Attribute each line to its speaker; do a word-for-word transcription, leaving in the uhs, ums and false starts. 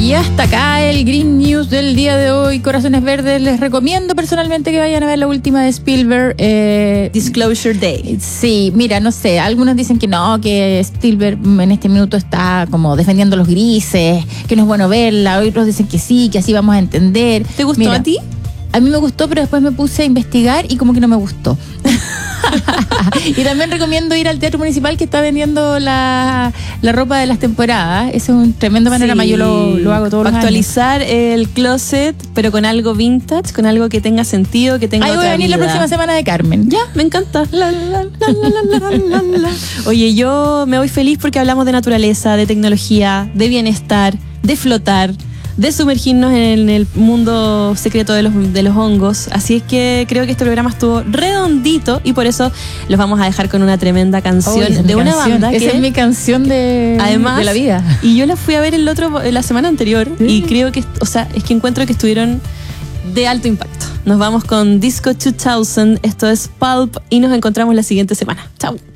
Speaker 1: Y hasta acá el Green News del día de hoy. Corazones Verdes, les recomiendo personalmente que vayan a ver la última de Spielberg. Eh,
Speaker 2: Disclosure Day.
Speaker 1: Sí, mira, no sé, algunos dicen que no, que Spielberg en este minuto está como defendiendo los grises, que no es bueno verla. Otros dicen que sí, que así vamos a entender.
Speaker 2: ¿Te gustó
Speaker 1: Mira,
Speaker 2: a ti?
Speaker 1: A mí me gustó, pero después me puse a investigar y como que no me gustó. Y también recomiendo ir al Teatro Municipal, que está vendiendo la, la ropa de las temporadas. Eso es un tremendo panorama. Sí. Yo lo, lo hago todos los años.
Speaker 2: Actualizar el closet, pero con algo vintage, con algo que tenga sentido, que tenga
Speaker 1: Ahí
Speaker 2: otra
Speaker 1: voy a venir
Speaker 2: vida.
Speaker 1: La próxima semana de Carmen.
Speaker 2: Ya, me encanta. La, la, la, la, la, la, la, la. Oye, yo me voy feliz porque hablamos de naturaleza, de tecnología, de bienestar, de flotar, de sumergirnos en el mundo secreto de los, de los hongos. Así es que creo que este programa estuvo redondito y por eso los vamos a dejar con una tremenda canción
Speaker 1: oh,
Speaker 2: de una
Speaker 1: canción.
Speaker 2: banda
Speaker 1: Esa
Speaker 2: que
Speaker 1: es mi canción de,
Speaker 2: además,
Speaker 1: de la vida.
Speaker 2: Y yo la fui a ver el otro, la semana anterior ¿sí? Y creo que, o sea, es que encuentro que estuvieron de alto impacto. Nos vamos con Disco dos mil, esto es Pulp y nos encontramos la siguiente semana. Chau.